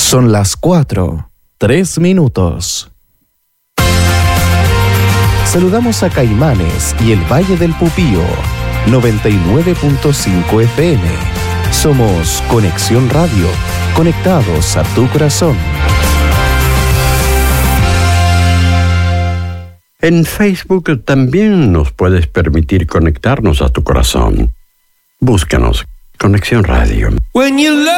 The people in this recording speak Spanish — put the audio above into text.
Son las 4:03. Saludamos a Caimanes y el Valle del Pupío, 99.5 FM. Somos Conexión Radio, conectados a tu corazón. En Facebook también nos puedes permitir conectarnos a tu corazón. Búscanos, Conexión Radio.